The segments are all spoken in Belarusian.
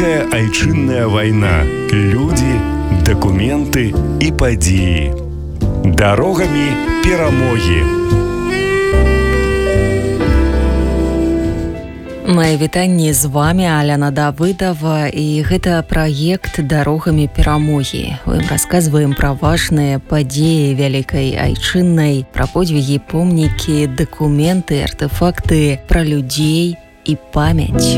Вялікая айчынная вайна. Людзі, дакументы і падзеі. Дарогамі перамогі. Мае вітанні, з вами Аляна Давыдова, і гэта праект «Дарогамі перамогі». У ім расказваем пра важныя падзеі вялікай айчыннай, пра подвігі, помнікі, дакументы, артефакты, пра людзей і памяць.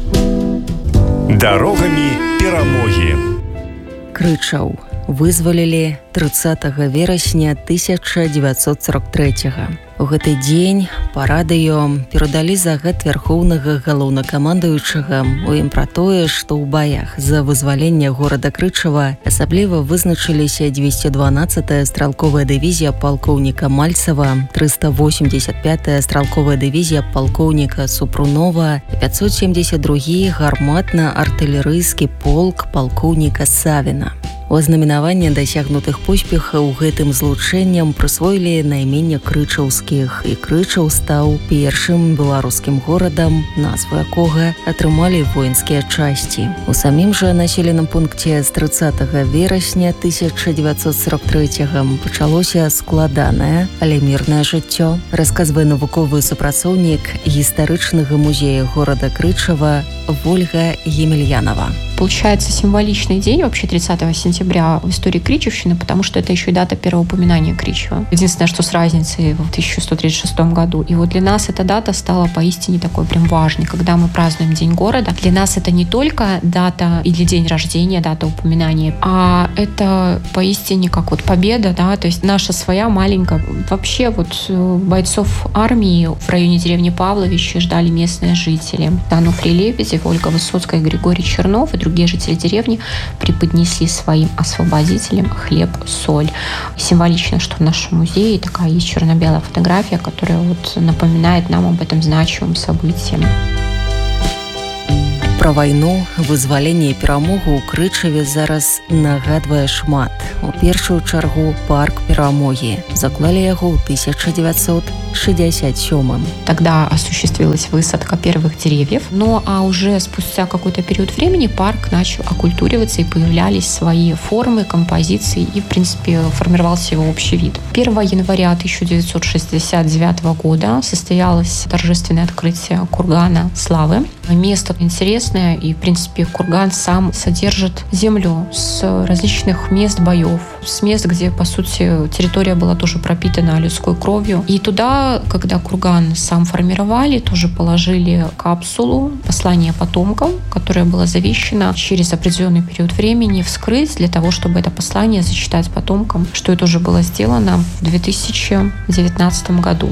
Дарогамі перамогі. Крычаў вызвалілі 30 верасня 1943-го. У гэты дзень па радыё перадалі загад вярхоўнага галоўнакамандуючага. У ім пра тое, што ў баях за вызваленне горада Крычава асабліва вызначыліся 212-я стралковая дывізія палкоўніка Мальцева, 385-я стралковая дывізія палкоўніка Супрунова і 572-й гарматна-артылерыйскі полк палкоўніка Савіна. У азнаменаванне дасягнутых поспехаў гэтым злучэннем прысвоілі найменне крычаўскіх, і Крычаў стаў першым беларускім горадам, назву якога атрымалі воінскія часці. У самім жа населеным пункце з 30 верасня 1943-го пачалося складанае, але мірнае жыццё, расказвае навуковы супрацоўнік гістарычнага музея горада Крычава Ольга Емельянова. Получается символичный день, вообще 30 сентября в истории Кричевщины, потому что это еще и дата первого упоминания Кричева. Единственное, что с разницей в 1136 году. И вот для нас эта дата стала поистине такой прям важной, когда мы празднуем День города. Для нас это не только дата или день рождения, дата упоминания, а это поистине как вот победа, да, то есть наша своя маленькая. Вообще вот бойцов армии в районе деревни Павловичи ждали местные жители. Ануфрий Лебедев, Ольга Высоцкая, Григорий Чернов и другие жители деревни преподнесли своим освободителям хлеб, соль. Символично, что в нашем музее такая есть черно-белая фотография, которая вот напоминает нам об этом значимом событии. Пра вайну, вызваленне і перамогу ў Крычаве зараз нагадвае шмат. У першую чаргу парк перамогі. Заклалі яго ў 1967-м. Тогда осуществилась высадка первых деревьев. Ну а уже спустя какой-то период времени парк начал окультуриваться и появлялись свои формы, композиции и, в принципе, формировался его общий вид. 1 января 1969 года состоялось торжественное открытие кургана славы. Место интересное, и, в принципе, курган сам содержит землю с различных мест боев, с мест, где, по сути, территория была тоже пропитана людской кровью. И туда, когда курган сам формировали, тоже положили капсулу послания потомкам, которая была завещана через определенный период времени вскрыть для того, чтобы это послание зачитать потомкам, что это уже было сделано в 2019 году.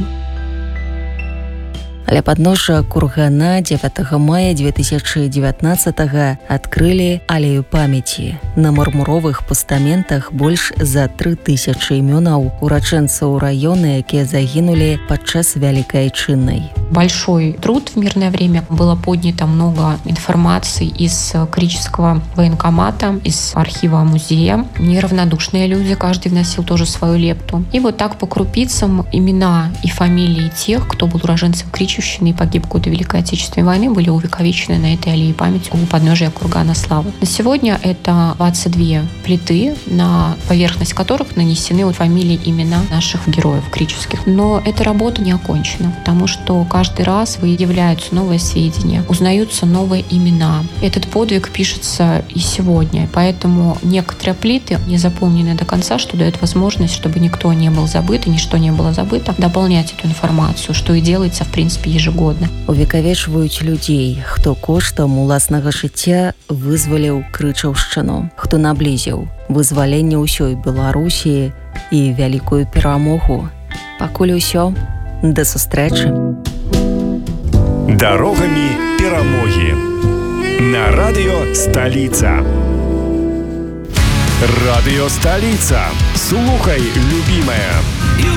Але падножжа кургана 9 мая 2019-го адкрылі алею памяці. На мармуровых пастаментах больш за 3000 імёнаў урачэнцаў раёна, якія загінулі падчас вялікай айчыннай. Большой труд в мирное время. Было поднято много информации из Кричевского военкомата, из архива музея. Неравнодушные люди, каждый вносил тоже свою лепту. И вот так по крупицам имена и фамилии тех, кто был уроженцем Кричевщины и погиб в годы Великой Отечественной войны, были увековечены на этой аллее памяти у подножия кургана славы. На сегодня это 22 плиты, на поверхность которых нанесены вот фамилии, имена наших героев кричевских. Но эта работа не окончена, потому что каждый раз выявляются новые сведения, узнаются новые имена. Этот подвиг пишется и сегодня, поэтому некоторые плиты не заполнены до конца, что дает возможность, чтобы никто не был забыт и ничто не было забыто, дополнять эту информацию, что и делается, в принципе, ежегодно. Увекавечваюць людзей, хто коштам уласнага жыцця вызваліў Крычаўшчыну, хто наблізіў вызваленне ўсёй Беларусі і вялікую перамогу. Пакуль усё, да сустрэчы. Дарогамі перамогі. На радыё Сталіца. Радыё Сталіца. Слухай, любімая.